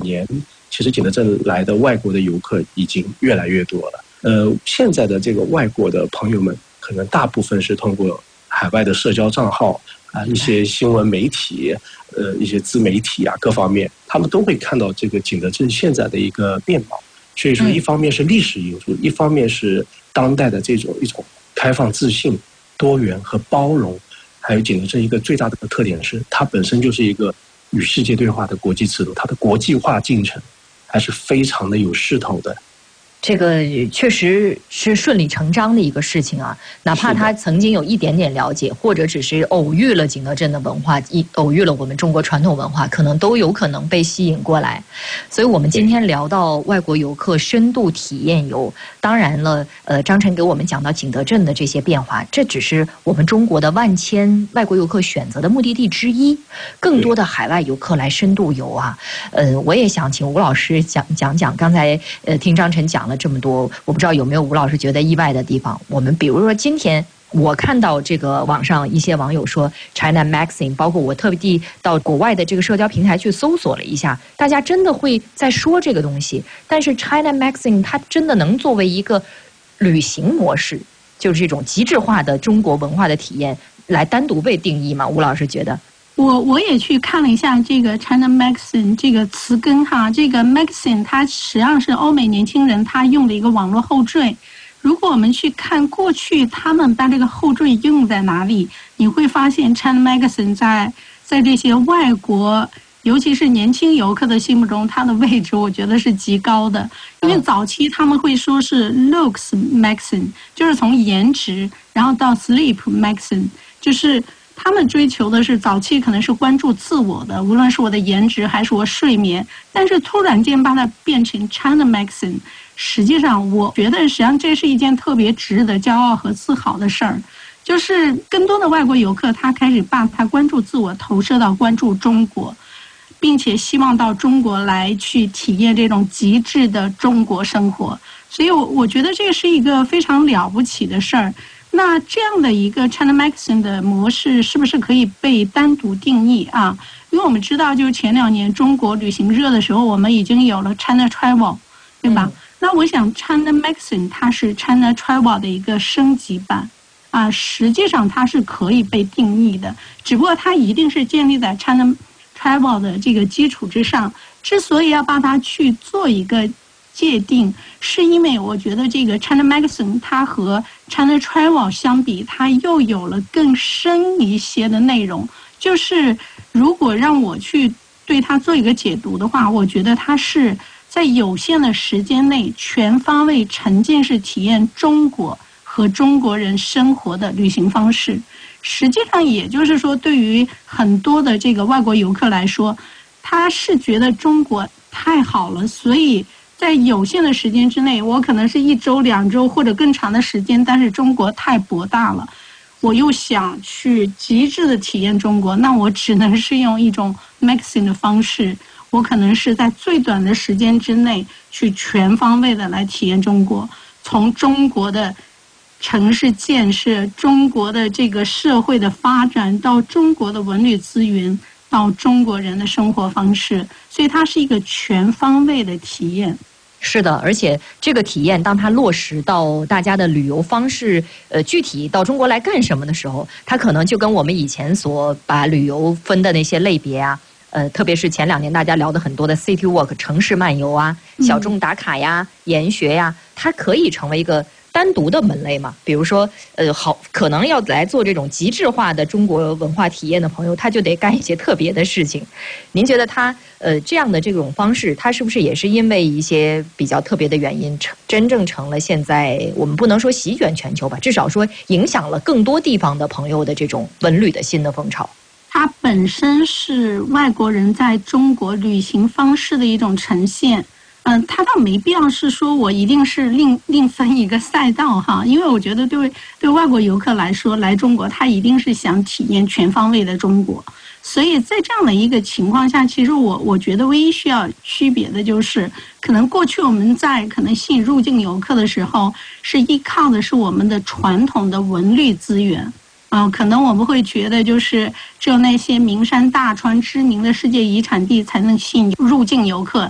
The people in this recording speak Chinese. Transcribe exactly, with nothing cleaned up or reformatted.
年，其实景德镇来的外国的游客已经越来越多了。呃，现在的这个外国的朋友们，可能大部分是通过海外的社交账号啊，一些新闻媒体，呃，一些自媒体啊，各方面，他们都会看到这个景德镇现在的一个面貌。所以说，一方面是历史因素，一方面是当代的这种一种开放、自信、多元和包容。还有景德镇一个最大的特点是，它本身就是一个与世界对话的国际尺度，它的国际化进程还是非常的有势头的。 这个确实是顺理成章的一个事情啊，哪怕他曾经有一点点了解，或者只是偶遇了景德镇的文化，一偶遇了我们中国传统文化，可能都有可能被吸引过来。所以我们今天聊到外国游客深度体验游，当然了，呃，张晨给我们讲到景德镇的这些变化，这只是我们中国的万千外国游客选择的目的地之一，更多的海外游客来深度游啊。呃，我也想请吴老师讲讲讲，刚才呃听张晨讲了这么多，我不知道有没有吴老师觉得意外的地方。我们比如说今天我看到这个网上一些网友说 China Magazine， 包括我特地到国外的这个社交平台去搜索了一下，大家真的会在说这个东西。但是 China Magazine 它真的能作为一个旅行模式，就是这种极致化的中国文化的体验来单独被定义吗？吴老师觉得？ 我我也去看了一下这个 China Magazine 这个词根哈，这个 Magazine 它实际上是欧美年轻人他用的一个网络后缀。如果我们去看过去他们把这个后缀用在哪里，你会发现 China Magazine 在在这些外国尤其是年轻游客的心目中，它的位置我觉得是极高的。因为早期他们会说是 looks magazine， 就是从颜值然后到 sleep magazine， 就是他们追求的是早期可能是关注自我的，无论是我的颜值还是我睡眠，但是突然间把它变成 China Magazine， 实际上我觉得实际上这是一件特别值得骄傲和自豪的事儿。就是更多的外国游客他开始把他关注自我投射到关注中国，并且希望到中国来去体验这种极致的中国生活，所以我我觉得这是一个非常了不起的事儿。那这样的一个 China Magazine 的模式是不是可以被单独定义啊？因为我们知道，就是前两年中国旅行热的时候，我们已经有了 China Travel， 对吧？嗯、那我想 China Magazine 它是 China Travel 的一个升级版啊，实际上它是可以被定义的，只不过它一定是建立在 China Travel 的这个基础之上。之所以要把它去做一个界定，是因为我觉得这个 China Magazine 它和 China Travel 相比，它又有了更深一些的内容。就是如果让我去对它做一个解读的话，我觉得它是在有限的时间内全方位沉浸式体验中国和中国人生活的旅行方式。实际上也就是说，对于很多的这个外国游客来说，他是觉得中国太好了，所以在有限的时间之内，我可能是一周、两周或者更长的时间，但是中国太博大了，我又想去极致的体验中国，那我只能是用一种 magazine 的方式，我可能是在最短的时间之内去全方位的来体验中国，从中国的城市建设、中国的这个社会的发展，到中国的文旅资源，到中国人的生活方式，所以它是一个全方位的体验。 是的，而且这个体验当它落实到大家的旅游方式，呃，具体到中国来干什么的时候，它可能就跟我们以前所把旅游分的那些类别啊，呃，特别是前两年大家聊的很多的 city walk 城市漫游啊、小众打卡呀、研学呀，它可以成为一个单独的门类嘛。比如说，呃，好，可能要来做这种极致化的中国文化体验的朋友，他就得干一些特别的事情。您觉得他呃这样的这种方式，他是不是也是因为一些比较特别的原因，成真正成了现在我们不能说席卷全球吧，至少说影响了更多地方的朋友的这种文旅的新的风潮？ 它本身是外国人在中国旅行方式的一种呈现。嗯，它倒没必要是说我一定是另另分一个赛道哈，因为我觉得对对外国游客来说，来中国他一定是想体验全方位的中国，所以在这样的一个情况下，其实我我觉得唯一需要区别的就是，可能过去我们在可能吸引入境游客的时候，是依靠的是我们的传统的文旅资源。啊、呃，可能我们会觉得就是只有那些名山大川知名的世界遗产地才能吸引入境游客，